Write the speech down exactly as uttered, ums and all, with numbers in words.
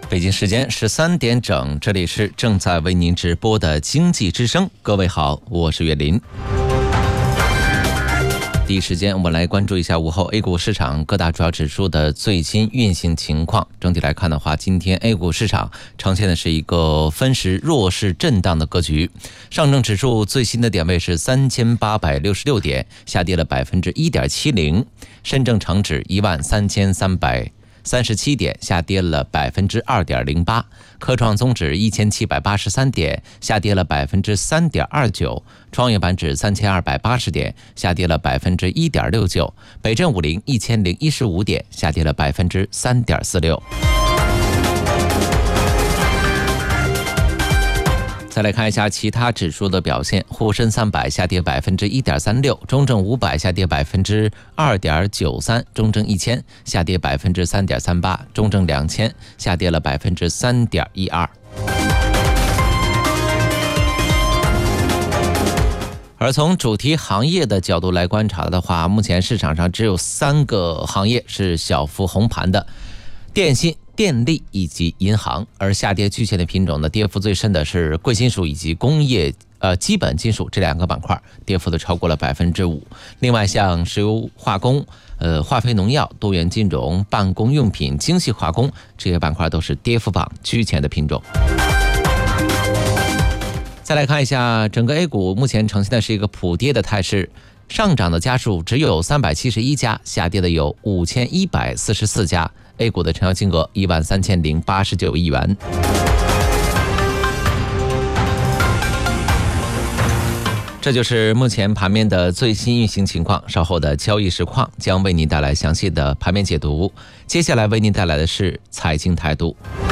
北京时间十三点整，这里是正在为您直播的经济之声。各位好，我是岳林。第一时间我们来关注一下午后 A 股市场各大主要指数的最新运行情况。整体来看的话，今天 A 股市场呈现的是一个分时弱势震荡的格局。上证指数最新的点位是三千八百六十六点，下跌了 百分之一点七零。深证成指一万三千三百三十七点，下跌了 百分之二点零八。科创综指一千七百八十三点，下跌了 百分之三点二九。创业板指三千二百八十点，下跌了 百分之一点六九。北证五零一千零一十五点，下跌了 百分之三点四六。再来看一下其他指数的表现，沪深三百下跌 百分之一点三六， 中证五百下跌 百分之二点九三， 中证一千下跌 百分之三点三八， 中证两千下跌了 百分之三点一二。而从主题行业的角度来观察的话，目前市场上只有三个行业是小幅红盘的：电信、电力以及银行。而下跌居前的品种呢，跌幅最深的是贵金属以及工业呃基本金属这两个板块，跌幅都超过了 百分之五。另外像石油化工、呃化肥农药、多元金融、办公用品、精细化工这些板块都是跌幅榜居前的品种。再来看一下整个 A 股目前呈现的是一个普跌的态势，上涨的家数只有三百七十一家，下跌的有五千一百四十四家。A 股的成交金额一万三千零八十九亿元。这就是目前盘面的最新运行情况，稍后的交易实况将为您带来详细的盘面解读。接下来为您带来的是财经态度。